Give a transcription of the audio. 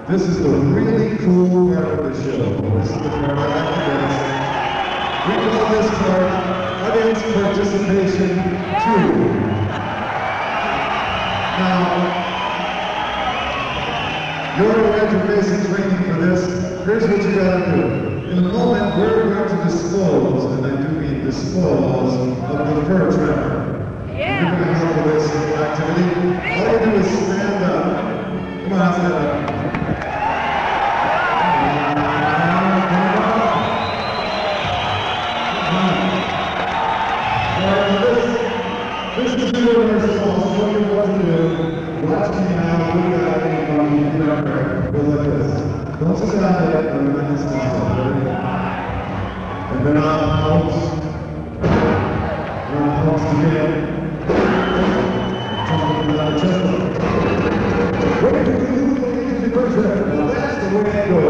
This is the really cool part of the show. This is the part I like to dance. We call this part Audience Participation 2. Now, you're at your basic training for this. Here's what you gotta do. In a moment, we're going to dispose, and I do mean dispose, of the fur trapper. Yeah. You're going to help with this activity. All you do is stand up. Come on, stand up. This is the universal. What you want to do. Watch me now. Look at me. Go like this. Don't sit down yet. And then I'll pounce again. What do you do? Well, that's the way it goes.